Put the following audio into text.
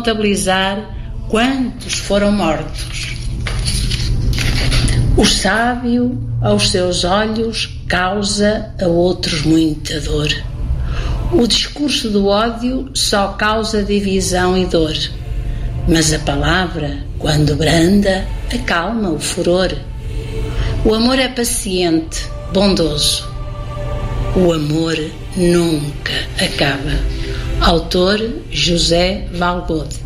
contabilizar quantos foram mortos. O sábio, aos seus olhos, causa a outros muita dor. O discurso do ódio só causa divisão e dor, mas a palavra, quando branda, acalma o furor. O amor é paciente, bondoso. O amor nunca acaba. Autor José Valbode.